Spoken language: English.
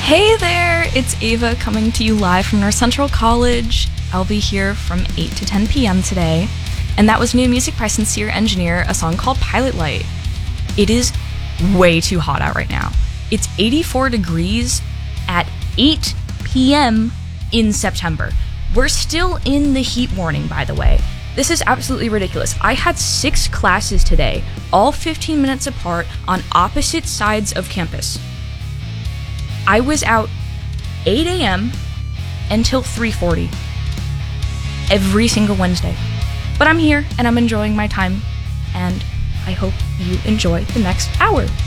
Hey there, it's Ava coming to you live from North Central College. I'll be here from 8 to 10 p.m. today. And that was new music by Sincere Engineer, a song called Pilot Light. It is way too hot out right now. It's 84 degrees at 8 p.m. in September. We're still in the heat warning, by the way. This is absolutely ridiculous. I had 6 classes today, all 15 minutes apart on opposite sides of campus. I was out 8 a.m. until 3:40 every single Wednesday. But I'm here and I'm enjoying my time, and I hope you enjoy the next hour.